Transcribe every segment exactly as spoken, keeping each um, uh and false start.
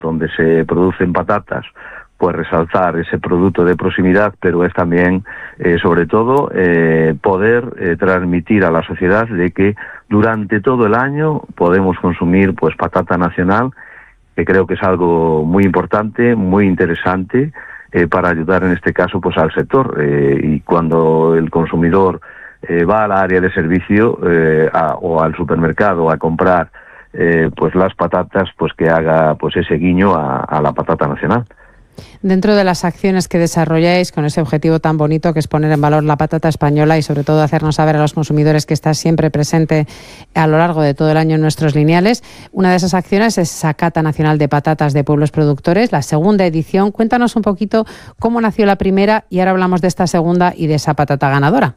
donde se producen patatas, pues resaltar ese producto de proximidad, pero es también, eh, sobre todo, eh, poder eh, transmitir a la sociedad de que durante todo el año podemos consumir pues patata nacional, que creo que es algo muy importante, muy interesante, eh, para ayudar en este caso pues al sector. Eh, y cuando el consumidor eh, va al área de servicio eh, a, o al supermercado a comprar eh, pues las patatas, pues que haga pues ese guiño a, a la patata nacional. Dentro de las acciones que desarrolláis con ese objetivo tan bonito que es poner en valor la patata española y sobre todo hacernos saber a los consumidores que está siempre presente a lo largo de todo el año en nuestros lineales, una de esas acciones es esa Cata Nacional de Patatas de Pueblos Productores, la segunda edición. Cuéntanos un poquito cómo nació la primera y ahora hablamos de esta segunda y de esa patata ganadora.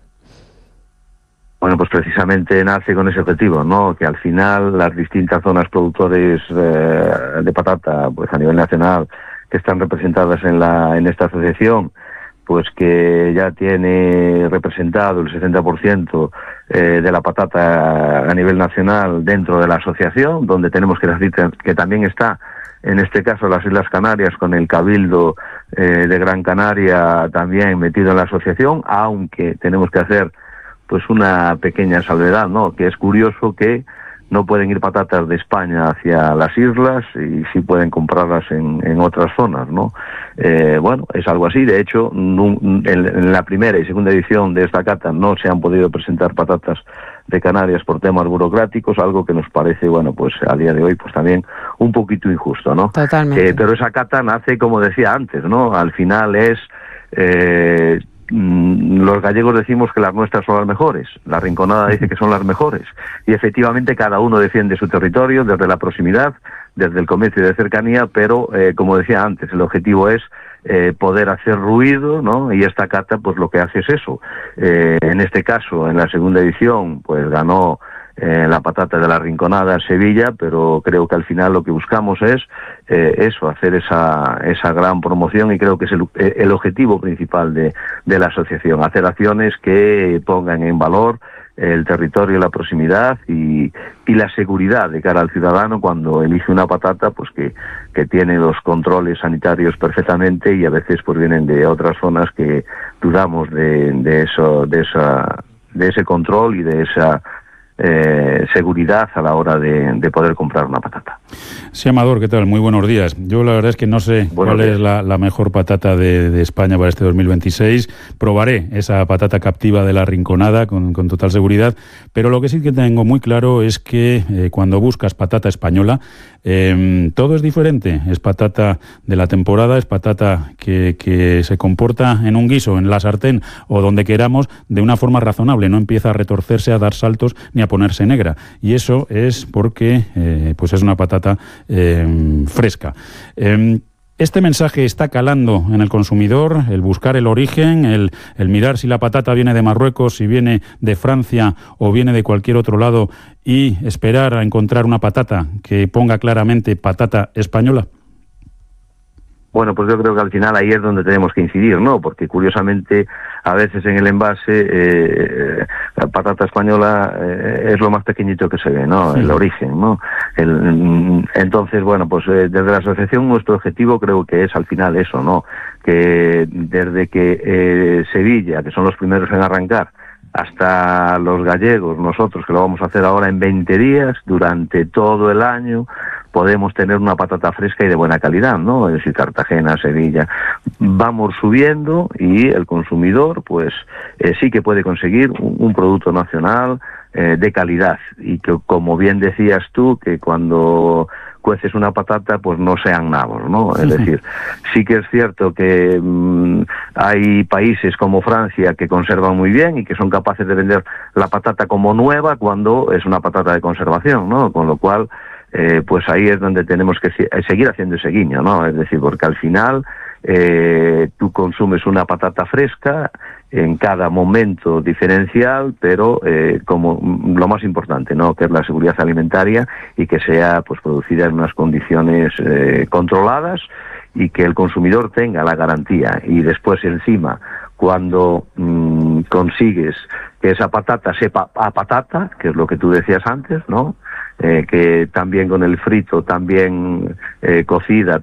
Bueno, pues precisamente nace con ese objetivo, ¿no? Que al final las distintas zonas productores eh, de patata, pues a nivel nacional, que están representadas en la en esta asociación, pues que ya tiene representado el sesenta por ciento eh, de la patata a nivel nacional dentro de la asociación, donde tenemos que decir que también está, en este caso, las Islas Canarias, con el Cabildo eh, de Gran Canaria también metido en la asociación, aunque tenemos que hacer pues una pequeña salvedad, ¿no? Que es curioso que no pueden ir patatas de España hacia las islas y sí pueden comprarlas en, en otras zonas, ¿no? Eh, bueno, es algo así. De hecho, en, en la primera y segunda edición de esta cata no se han podido presentar patatas de Canarias por temas burocráticos, algo que nos parece, bueno, pues a día de hoy, pues también un poquito injusto, ¿no? Totalmente. Eh, pero esa cata nace, como decía antes, ¿no? Al final es... Eh, los gallegos decimos que las nuestras son las mejores, la Rinconada dice que son las mejores, y efectivamente cada uno defiende su territorio desde la proximidad, desde el comercio de cercanía, pero eh, como decía antes, el objetivo es eh, poder hacer ruido, ¿no? Y esta cata pues lo que hace es eso. Eh, en este caso, en la segunda edición, pues ganó Eh, la patata de la Rinconada Sevilla, pero creo que al final lo que buscamos es eh, eso, hacer esa esa gran promoción, y creo que es el, el objetivo principal de, de la asociación, hacer acciones que pongan en valor el territorio, la proximidad y, y la seguridad de cara al ciudadano cuando elige una patata, pues que, que tiene los controles sanitarios perfectamente, y a veces pues vienen de otras zonas que dudamos de, de eso, de esa de ese control y de esa Eh, seguridad a la hora de, de poder comprar una patata. Sí, Amador, ¿qué tal? Muy buenos días. Yo la verdad es que no sé buenos cuál días. es la, la mejor patata de, de España para este dos mil veintiséis. Probaré esa patata captiva de la Rinconada con, con total seguridad, pero lo que sí que tengo muy claro es que eh, cuando buscas patata española, eh, todo es diferente. Es patata de la temporada, es patata que, que se comporta en un guiso, en la sartén o donde queramos, de una forma razonable. No empieza a retorcerse, a dar saltos ni a ponerse negra, y eso es porque eh, pues es una patata eh, fresca. Eh, este mensaje está calando en el consumidor, el buscar el origen, el, el mirar si la patata viene de Marruecos, si viene de Francia o viene de cualquier otro lado, y esperar a encontrar una patata que ponga claramente patata española. Bueno, pues yo creo que al final ahí es donde tenemos que incidir, ¿no? Porque curiosamente a veces en el envase eh, la patata española eh, es lo más pequeñito que se ve, ¿no? Sí. El origen, ¿no? El, entonces, bueno, pues eh, desde la asociación nuestro objetivo creo que es al final eso, ¿no? Que desde que eh, Sevilla, que son los primeros en arrancar, hasta los gallegos, nosotros que lo vamos a hacer ahora en veinte días, durante todo el año, podemos tener una patata fresca y de buena calidad, ¿no? Es decir, Cartagena, Sevilla, vamos subiendo y el consumidor, pues, eh, sí que puede conseguir un, un producto nacional eh, de calidad, y que, como bien decías tú, que cuando cueces una patata, pues no sean nabos, ¿no? Es decir, sí que es cierto que mmm, hay países como Francia que conservan muy bien y que son capaces de vender la patata como nueva cuando es una patata de conservación, ¿no? Con lo cual, eh, pues ahí es donde tenemos que seguir haciendo ese guiño, ¿no? Es decir, porque al final eh, tú consumes una patata fresca en cada momento diferencial, pero eh, como lo más importante, ¿no? Que es la seguridad alimentaria, y que sea pues producida en unas condiciones eh, controladas, y que el consumidor tenga la garantía. Y después encima, cuando mmm, consigues que esa patata sepa a patata, que es lo que tú decías antes, ¿no? eh, que también con el frito, también eh, cocida,